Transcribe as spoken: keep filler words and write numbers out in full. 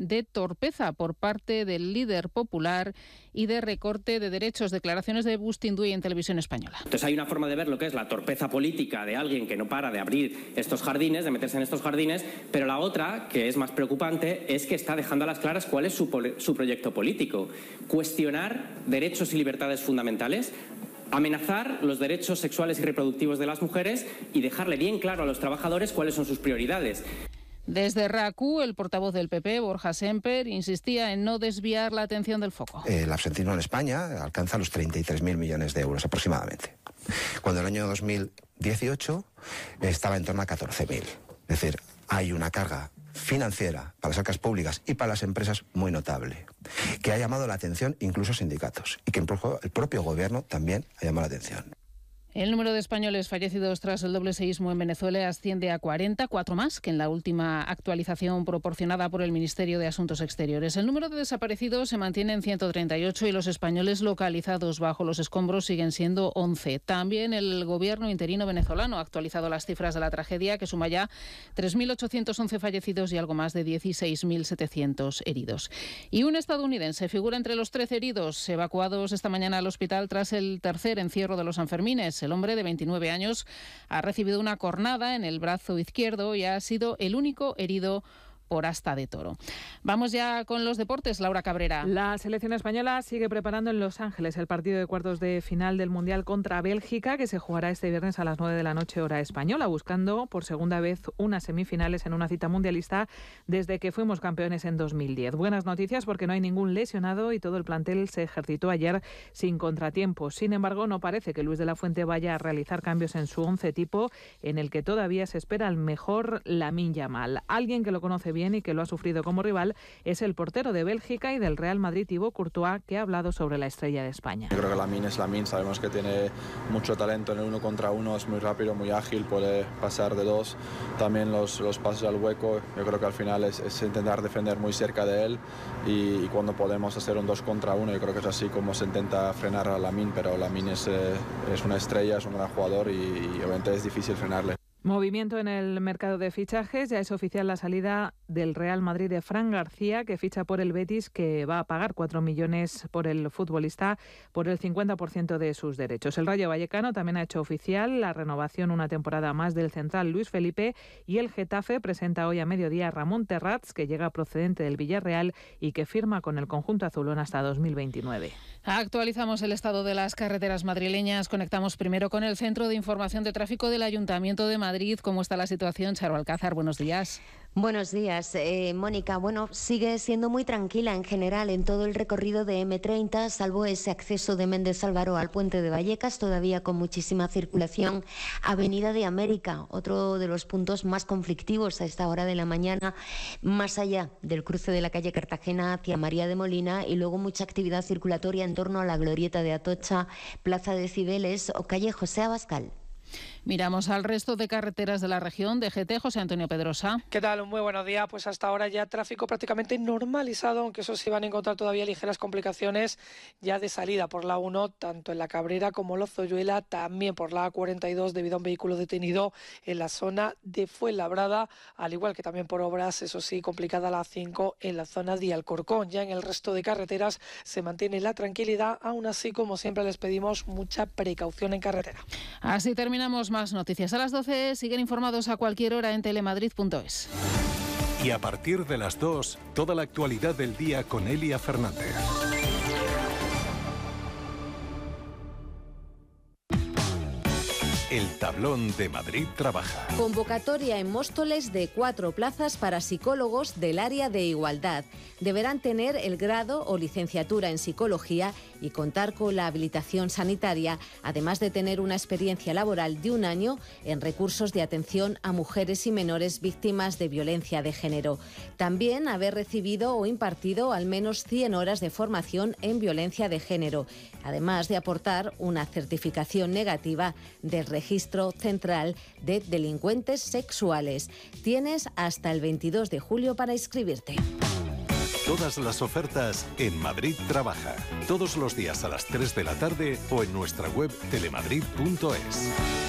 de torpeza por parte del líder popular y de recorte de derechos. Declaraciones de Bustinduy en Televisión Española. Entonces hay una forma de ver lo que es la torpeza política de alguien que no para de abrir estos jardines, de meterse en estos jardines, pero la otra, que es más preocupante, es que está dejando a las claras cuál es su, su proyecto político. Cuestionar derechos y libertades fundamentales, amenazar los derechos sexuales y reproductivos de las mujeres y dejarle bien claro a los trabajadores cuáles son sus prioridades. Desde R A C U, el portavoz del P P, Borja Semper, insistía en no desviar la atención del foco. El absentismo en España alcanza los treinta y tres mil millones de euros aproximadamente, cuando el año dos mil dieciocho estaba en torno a catorce mil. Es decir, hay una carga financiera para las arcas públicas y para las empresas muy notable, que ha llamado la atención incluso sindicatos y que el propio gobierno también ha llamado la atención. El número de españoles fallecidos tras el doble seísmo en Venezuela asciende a cuarenta, cuatro más que en la última actualización proporcionada por el Ministerio de Asuntos Exteriores. El número de desaparecidos se mantiene en ciento treinta y ocho y los españoles localizados bajo los escombros siguen siendo once. También el gobierno interino venezolano ha actualizado las cifras de la tragedia, que suma ya tres mil ochocientos once fallecidos y algo más de dieciséis mil setecientos heridos. Y un estadounidense figura entre los trece heridos evacuados esta mañana al hospital tras el tercer encierro de los Sanfermines. El hombre de veintinueve años ha recibido una cornada en el brazo izquierdo y ha sido el único herido por asta de toro. Vamos ya con los deportes. Laura Cabrera. La selección española sigue preparando en Los Ángeles el partido de cuartos de final del Mundial contra Bélgica, que se jugará este viernes a las nueve de la noche hora española, buscando por segunda vez unas semifinales en una cita mundialista desde que fuimos campeones en dos mil diez. Buenas noticias porque no hay ningún lesionado y todo el plantel se ejercitó ayer sin contratiempos. Sin embargo, no parece que Luis de la Fuente vaya a realizar cambios en su once tipo, en el que todavía se espera el mejor Lamine Yamal. Alguien que lo conoce bien y que lo ha sufrido como rival es el portero de Bélgica y del Real Madrid, Thibaut Courtois, que ha hablado sobre la estrella de España. Yo creo que Lamine es Lamine, sabemos que tiene mucho talento en el uno contra uno, es muy rápido, muy ágil, puede pasar de dos, también los, los pases al hueco. Yo creo que al final es, es intentar defender muy cerca de él y, y cuando podemos hacer un dos contra uno, yo creo que es así como se intenta frenar a Lamine, pero Lamine es, eh, es una estrella, es un gran jugador y, y obviamente es difícil frenarle. Movimiento en el mercado de fichajes. Ya es oficial la salida del Real Madrid de Fran García, que ficha por el Betis, que va a pagar cuatro millones por el futbolista por el cincuenta por ciento de sus derechos. El Rayo Vallecano también ha hecho oficial la renovación una temporada más del central Luis Felipe, y el Getafe presenta hoy a mediodía a Ramón Terrats, que llega procedente del Villarreal y que firma con el conjunto azulón hasta dos mil veintinueve. Actualizamos el estado de las carreteras madrileñas. Conectamos primero con el Centro de Información de Tráfico del Ayuntamiento de Madrid. Madrid. ¿Cómo está la situación? Charo Alcázar, buenos días. Buenos días, eh, Mónica. Bueno, sigue siendo muy tranquila en general en todo el recorrido de eme treinta, salvo ese acceso de Méndez Álvaro al puente de Vallecas, todavía con muchísima circulación. Avenida de América, otro de los puntos más conflictivos a esta hora de la mañana, más allá del cruce de la calle Cartagena hacia María de Molina, y luego mucha actividad circulatoria en torno a la Glorieta de Atocha, Plaza de Cibeles o calle José Abascal. Miramos al resto de carreteras de la región. D G T, José Antonio Pedrosa. ¿Qué tal? Muy buenos días. Pues hasta ahora ya tráfico prácticamente normalizado, aunque eso sí van a encontrar todavía ligeras complicaciones ya de salida por la uno, tanto en la Cabrera como Lozoyuela, también por la A cuarenta y dos debido a un vehículo detenido en la zona de Fuenlabrada, al igual que también por obras, eso sí, complicada la A cinco en la zona de Alcorcón. Ya en el resto de carreteras se mantiene la tranquilidad, aún así, como siempre, les pedimos mucha precaución en carretera. Así terminamos. Más noticias a las doce. Siguen informados a cualquier hora en telemadrid punto es. Y a partir de las dos, toda la actualidad del día con Elia Fernández. El tablón de Madrid trabaja. Convocatoria en Móstoles de cuatro plazas para psicólogos del área de igualdad. Deberán tener el grado o licenciatura en psicología y contar con la habilitación sanitaria, además de tener una experiencia laboral de un año en recursos de atención a mujeres y menores víctimas de violencia de género. También haber recibido o impartido al menos cien horas de formación en violencia de género, además de aportar una certificación negativa del Registro Central de Delincuentes Sexuales. Tienes hasta el veintidós de julio para inscribirte. Todas las ofertas en Madrid Trabaja. Todos los días a las tres de la tarde o en nuestra web telemadrid punto es.